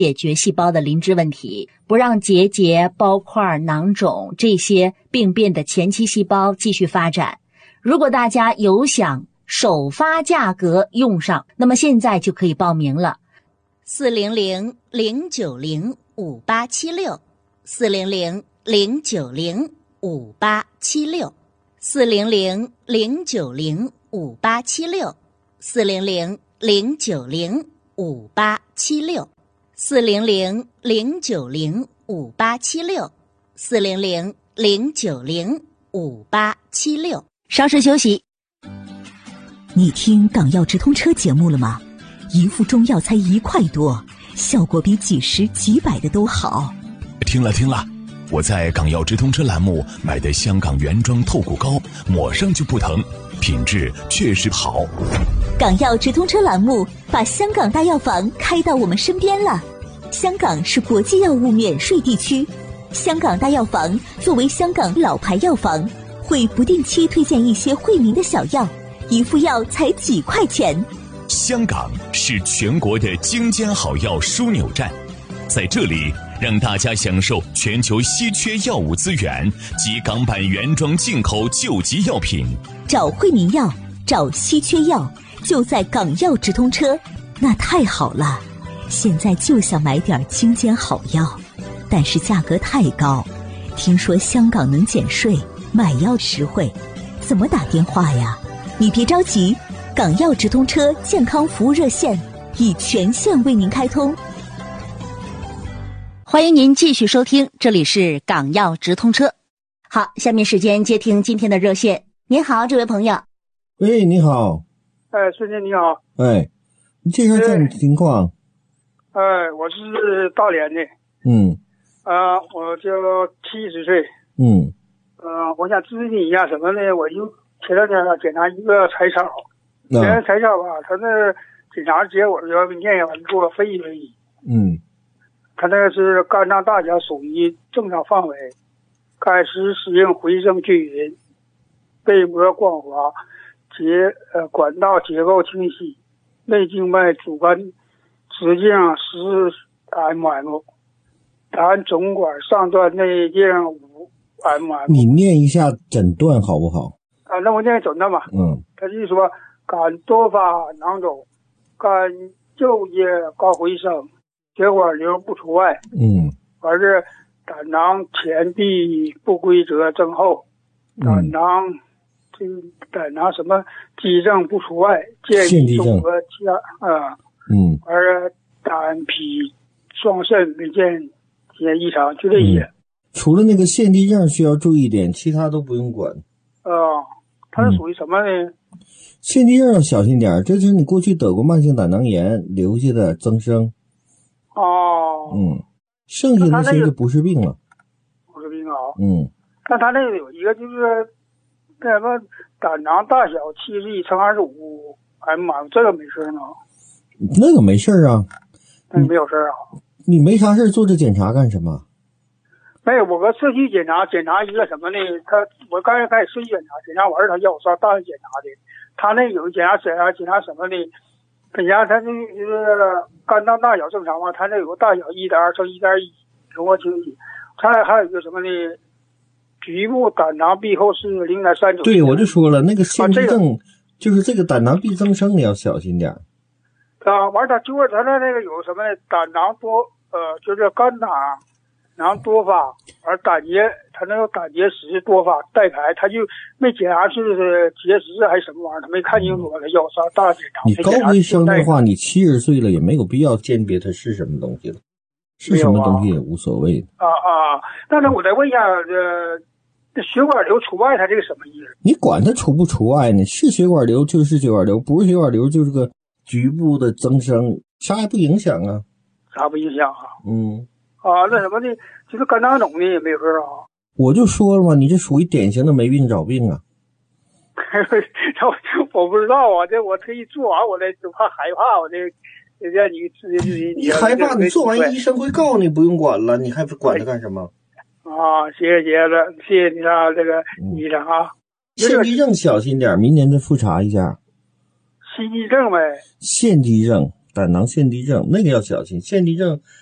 解决细胞的磷脂问题，不让结节、包块、囊肿这些病变的前期细胞继续发展。如果大家有想首发价格用上，那么现在就可以报名了。400-090-5876，400-090-5876，400-090-5876，400-090-5876。稍事休息。 你听港药直通车节目了吗？一副中药才1块多，效果比几十几百的都好。 听了，我在港药直通车栏目买的香港原装透骨膏，抹上就不疼，品质确实好。 港药直通车栏目把香港大药房开到我们身边了。香港是国际药物免税地区，香港大药房作为香港老牌药房，会不定期推荐一些惠民的小药，一副药才几块钱。 香港是全国的精尖好药枢纽站，在这里让大家享受全球稀缺药物资源及港版原装进口救急药品。 找惠民药，找稀缺药，就在港药直通车，那太好了。现在就想买点精尖好药，但是价格太高。听说香港能减税，买药实惠，怎么打电话呀？你别着急，港药直通车健康服务热线已全线为您开通。 欢迎您继续收听，这里是港药直通车。好，下面时间接听今天的热线。您好，这位朋友。 喂，你好。 孙姐你好。 你介绍一下你的情况。 我是大连的。我就70岁。我想咨询一下什么呢？我就前两天检查一个彩超，彩超吧，他那检查结果要念完给我分析分析。他那个是肝脏大小属于正常范围，钙质适应回声均匀，背膜光滑，管道结构清晰，内静脉主干直径10mm，胆总管上段内径5mm。 你念一下诊断好不好？ 那我念诊断吧。他就说肝多发囊肿，肝右叶高回声，血管瘤不除外。完是胆囊前壁不规则增厚，胆囊什么肌症不除外，建议综合完是胆脾双肾没见异常，就这些。 除了那个腺肌症需要注意点，其他都不用管。 它是属于什么呢？ 腺肌症要小心点，这就是你过去得过慢性胆囊炎留下的增生。剩下那些就不是病了。 不是病啊。那他那个有一个就是那什么胆囊大小71×25mm，这个没事吗？ 那个没事啊。 那没有事啊。 你没啥事做这检查干什么？ 没有，我个社区检查一个什么呢？我刚才开始社区检查完他要我上大医检查的。他那有检查什么呢？本来他就是肝脏大小正常嘛，他那有个大小1.2×1.1，容我清晰。他还有一个什么呢？局部胆囊壁厚是0.39。 对，我就说了，那个腺肌症就是这个胆囊壁增生，你要小心点。 完他就是他那个有什么呢？胆囊多就是肝囊多发，而他那个胆结石多发带排，他就没检查是结石还是什么玩意儿，他没看清楚，他要上大检查。 你高危生的话，你70岁了也没有必要鉴别它是什么东西了，是什么东西也无所谓的。 但是我再问一下，这血管瘤除外，它这个什么意思？ 你管它除不除外呢？是血管瘤就是血管瘤，不是血管瘤就是个局部的增生，啥也不影响啊。 啥不影响啊？那什么的，就是肝囊肿的也没事啊。我就说了嘛，你这属于典型的没病找病啊。 我不知道啊，我特意做完，我就怕害怕，我让你你害怕，你做完医生会告诉你不用管了，你还管它干什么？ 谢谢了，谢谢你啊，这个医生啊。 腺肌症小心点，明年再复查一下。 腺肌症呗。 腺肌症，胆囊腺肌症那个要小心，腺肌症